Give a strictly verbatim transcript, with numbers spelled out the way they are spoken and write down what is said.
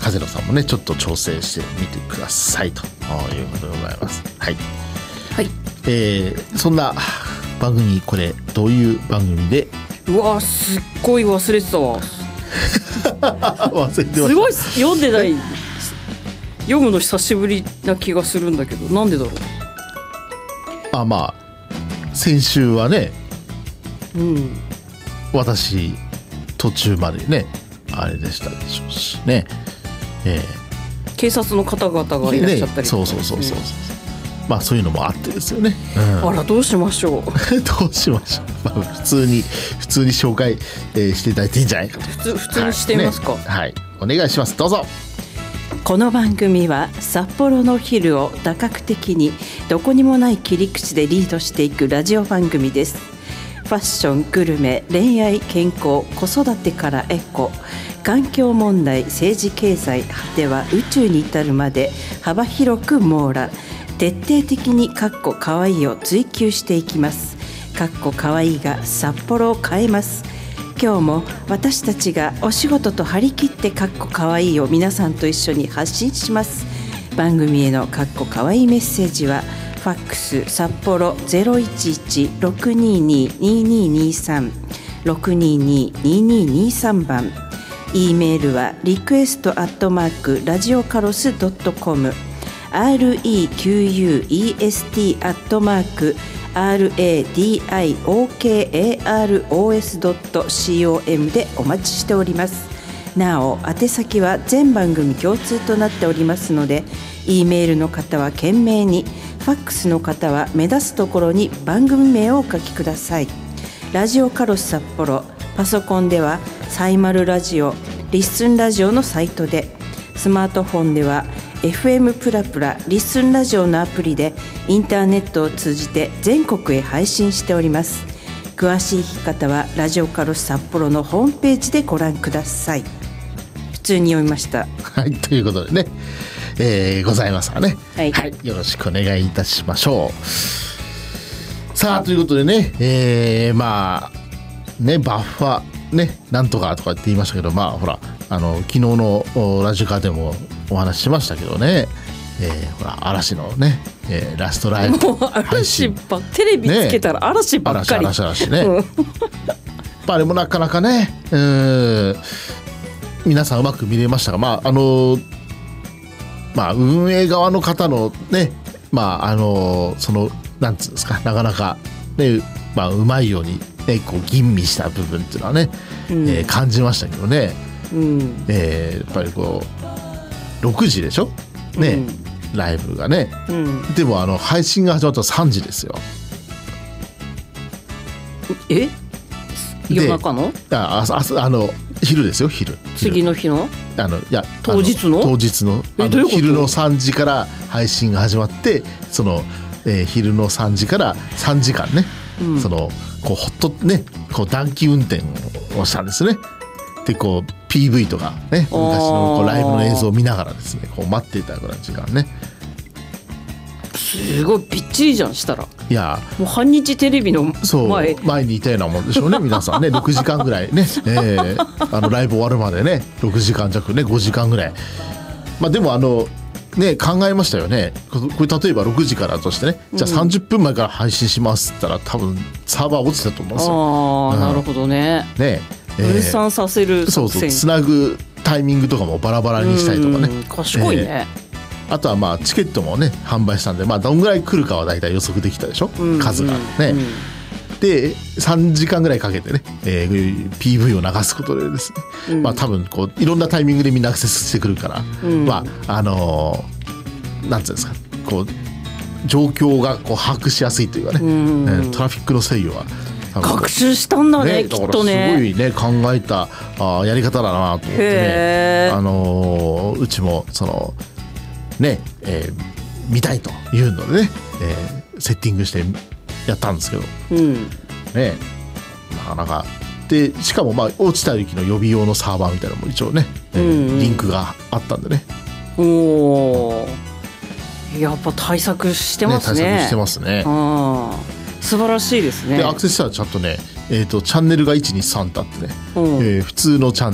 風野さんもねちょっと調整してみてくださいということでございます。はい、 はい、 えー、そんな番組、これどういう番組で、 うわすっごい忘れてたわ忘れてました。 すごい読んでない読むの久しぶりな気がするんだけど、なんでだろう。 あ、まあ先週はね、 うん、 私途中までねあれでしたでしょうしね、えー、 警察の方々がいらっしゃったりとか、ね、 そうそうそうそうそう、うん、まあそういうのもあってですよね、 うん、あらどうしましょうどうしましょう、まあ、普通に普通に紹介、えー、していただいていいんじゃないかと。 普通普通にしていますか。 はい、ね、はい、お願いします。どうぞ。 この番組は札幌の昼を多角的にどこにもない切り口でリードしていくラジオ番組です。ファッション、グルメ、恋愛、健康、子育てからエコ、環境問題、政治経済、果ては宇宙に至るまで幅広く網羅、徹底的にかっこかわいいを追求していきます。かっこかわいいが札幌を変えます。今日も私たちがお仕事と張り切ってかっこかわいいを皆さんと一緒に発信します。番組へのかっこかわいいメッセージはファックス札幌 ゼロいちいち ろくにに にににさん ろくにに にににさん 番、 E メールはリクエストアットマークラジオカロス ドットコム レクエスト アットマークラディオカロス ドットコム でお待ちしております。なお宛先は全番組共通となっておりますので、 E メールの方は懸命に、ファックスの方は目立つところに番組名をお書きください。ラジオカロス札幌、パソコンではサイマルラジオ、リッスンラジオのサイトで、スマートフォンでは エフエム プラプラリッスンラジオのアプリでインターネットを通じて全国へ配信しております。詳しい聞き方はラジオカロス札幌のホームページでご覧ください。普通に読みました。 はい、ということでね、えー、ございますかね、 はいはい、よろしくお願いいたしましょう。さあということでね、えー、まあねバッファねなんとかとかって言いましたけど、まあほらあの昨日のラジカでもお話ししましたけどね、えー、ほら嵐のね、えー、ラストライブもう嵐ばっテレビつけたら嵐ばっかり、 ね、嵐嵐嵐ね、うん、あれもなかなかね、うーん皆さんうまく見れましたが、まああのまあ運営側の方のね、まああのそのなんつうんですか、なかなかね、まあうまいようにねこう吟味した部分っていうのはね、うん、えー、感じましたけどね、うん、えー、やっぱりこうろくじでしょね、うん、ライブがね、うん、でもあの配信が始まったらさんじですよ。 え夜中のあああの昼ですよ、昼次の日のあのいや当日の当日のあの昼のさんじから配信が始まって、その、えー、昼のさんじからさんじかんね、うん、そのこうほっとねこう暖気運転をしたんですね。でこう ピーブイ とかね昔のこうライブの映像を見ながらですねこう待っていたぐらいの時間ね。 すごいびっちりじゃん。したらいやもう半日テレビの前そう前にいたようなもんでしょうね皆さんねろくじかんぐらいね、えー、あのライブ終わるまでねろくじかん弱ねごじかんぐらい。まあでもあのね考えましたよね。これ例えばろくじからとしてね、じゃあさんじゅっぷんまえから配信しますって言ったら多分サーバー落ちたと思うんですよ。 ああ、うん、なるほどね。 ね分散させる作戦、 そうそうつなぐタイミングとかもバラバラにしたりとかね。 賢いね、 えー、あとはまあチケットもね販売したんで、まあどんぐらい来るかはだいたい予測できたでしょ、うんうん、数がね、うん、でさんじかんぐらいかけてね、えー、ピーブイ を流すことでですね、うん、まあ多分こういろんなタイミングでみんなアクセスしてくるから、うん、まああのー、なんていうんですかこう状況がこう把握しやすいというかね、うんうん、トラフィックの制御は学習したんだ ね, ねきっとね。 すごいね考えたあやり方だなと思ってね、あのー、うちもそのね、えー、見たいというのでね、えー、セッティングしてやったんですけど、うん、ねなかなかでしかもまあ落ちた時の予備用のサーバーみたいなのも一応ね、えーうんうん、リンクがあったんでね。 おーやっぱ対策してますね。 ね対策してますね。 あ素晴らしいですね。 でアクセスしたらちゃんとね、えーと、チャンネルがいちにさんってあってね、うん、えー、普通のチャンネル